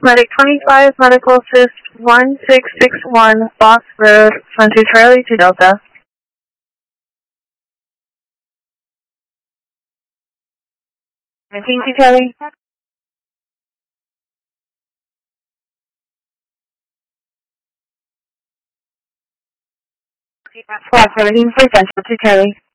Medic 25, Medical Assist 1661, Box Road, 22 Charlie to Delta. 19 to Charlie. 17 for Central to Charlie.